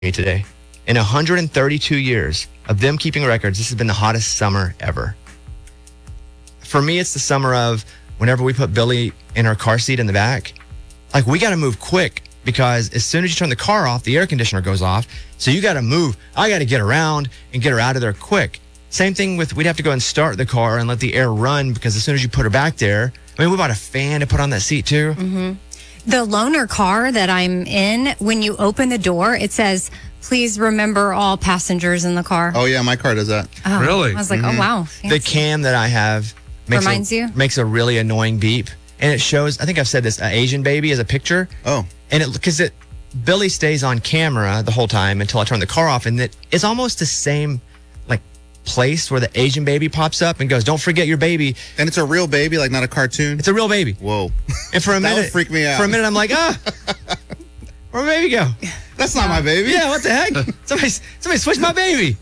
today. In 132 years of them keeping records, this has been the hottest summer ever. For me, it's the summer of whenever we put Billy in her car seat in the back, like we got to move quick because as soon as you turn the car off, the air conditioner goes off. So you got to move. I got to get around and get her out of there quick. Same thing with, we'd have to go and start the car and let the air run because as soon as you put her back there, I mean, we bought a fan to put on that seat too. Mm-hmm. The loaner car that I'm in, when you open the door, it says, please remember all passengers in the car. Oh, yeah, my car does that. Oh, Really? I was like, oh, wow. Fancy. The cam that I have makes a really annoying beep. And it shows, I think I've said this, an Asian baby as a picture. Oh. And Billy stays on camera the whole time until I turn the car off. And it's almost the same place where the Asian baby pops up and goes, don't forget your baby. And it's a real baby, like not a cartoon? It's a real baby. Whoa. And for a minute, that would freak me out. For a minute, I'm like, where'd my baby go? That's not my baby. Yeah, what the heck? Somebody switched my baby.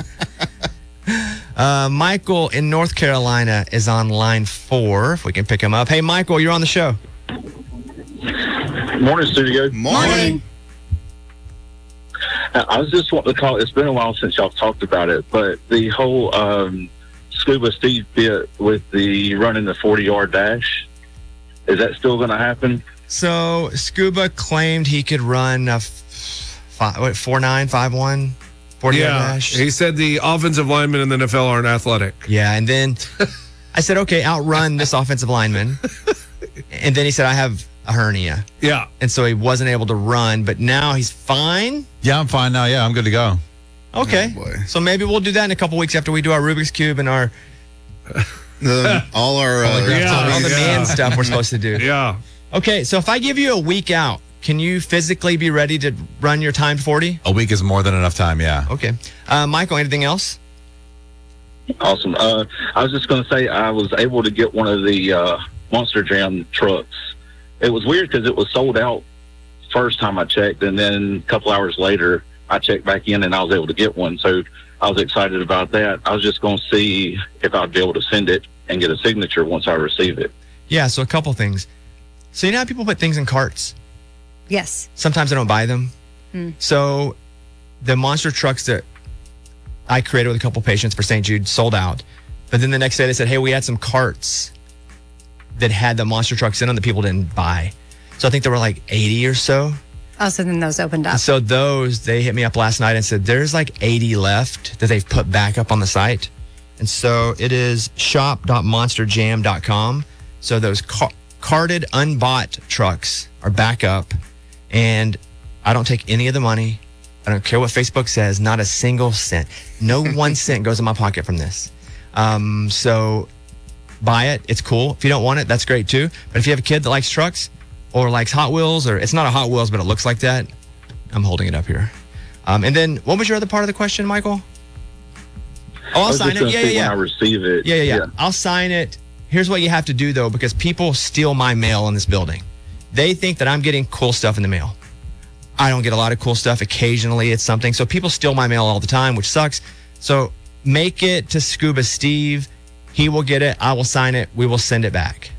Michael in North Carolina is on line 4, if we can pick him up. Hey, Michael, you're on the show. Morning, studio. Morning. I was just wanting to call. It's been a while since y'all talked about it, but the whole Scuba Steve bit with the running the 40-yard dash, is that still going to happen? So Scuba claimed he could run a 4.9, 5.1, 40-yard dash. He said the offensive linemen in the NFL aren't athletic. Yeah, and then I said, okay, outrun this offensive lineman. And then he said, I have a hernia. Yeah. And so he wasn't able to run, but now he's fine. Yeah, I'm fine now. Yeah, I'm good to go. Okay. Oh, boy. So maybe we'll do that in a couple weeks after we do our Rubik's Cube and our all our all the man stuff we're supposed to do. Yeah. Okay, so if I give you a week out, can you physically be ready to run your timed 40? A week is more than enough time, yeah. Okay. Michael, anything else? Awesome. I was just going to say I was able to get one of the Monster Jam trucks. It was weird because it was sold out first time I checked, and then a couple hours later I checked back in and I was able to get one. So I was excited about that. I was just going to see if I'd be able to send it and get a signature once I receive it. Yeah, so a couple things. So you know how people put things in carts? Yes. Sometimes I don't buy them. So the monster trucks that I created with a couple patients for St. Jude sold out. But then the next day they said, hey, we had some carts that had the monster trucks in them that people didn't buy. So I think there were like 80 or so. Oh, so then those opened up. And so they hit me up last night and said, there's like 80 left that they've put back up on the site. And so it is shop.monsterjam.com. So those carted, unbought trucks are back up. And I don't take any of the money. I don't care what Facebook says, not a single cent. No 1 cent goes in my pocket from this. So buy it. It's cool. If you don't want it, that's great too. But if you have a kid that likes trucks or likes Hot Wheels, or it's not a Hot Wheels, but it looks like that, I'm holding it up here. And then what was your other part of the question, Michael? Oh, I'll sign it. Yeah. When I receive it. Yeah. I'll sign it. Here's what you have to do though, because people steal my mail in this building. They think that I'm getting cool stuff in the mail. I don't get a lot of cool stuff. Occasionally it's something. So people steal my mail all the time, which sucks. So make it to Scuba Steve. He will get it. I will sign it. We will send it back.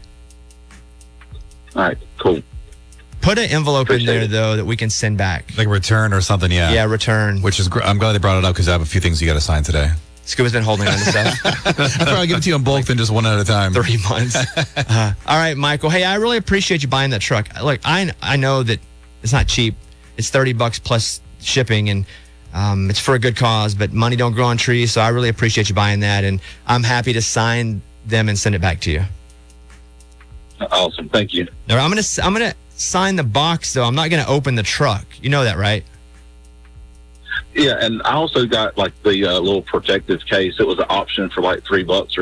All right, cool. Put an envelope Appreciate in there, it. though, that we can send back. Like a return or something, yeah. Yeah, return. Which is I'm glad they brought it up because I have a few things you got to sign today. Scuba's been holding on to stuff. I'd probably give it to you in bulk than just one at a time. 3 months. All right, Michael. Hey, I really appreciate you buying that truck. Look, I know that it's not cheap. It's $30 plus shipping, and it's for a good cause, but money don't grow on trees, so I really appreciate you buying that, and I'm happy to sign them and send it back to you. Awesome. Thank you. Now, I'm gonna sign the box, though. I'm not gonna open the truck. You know that, right? Yeah, and I also got like the little protective case. It was an option for like $3 or